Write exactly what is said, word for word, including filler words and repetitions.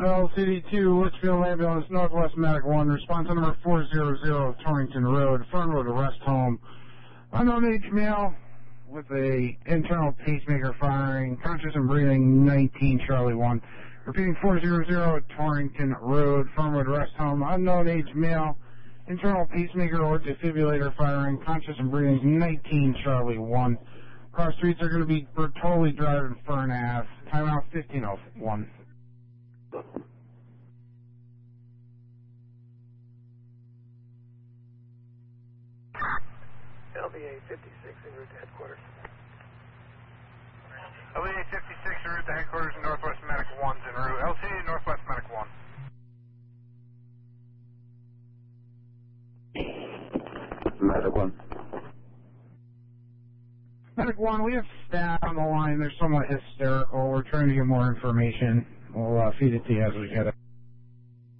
L C D two, Litchfield Ambulance, Northwest Medic one, response number four hundred, Torrington Road, Fernwood Rest Home. Unknown age male with a internal pacemaker firing, conscious and breathing, nineteen Charlie one. Repeating four hundred, Torrington Road, Fernwood Rest Home. Unknown age male, internal pacemaker or defibrillator firing, conscious and breathing, nineteen Charlie one. Cross streets are going to be Bertoli Drive and Fern Ave. Timeout fifteen oh one. L B A fifty-six en route to headquarters. L B A fifty-six en route to headquarters and Northwest Medic one's en route. L C D Northwest Medic one. Medic one. Medic one, we have staff on the line. They're somewhat hysterical. We're trying to get more information. We'll uh, feed it to you as we get it.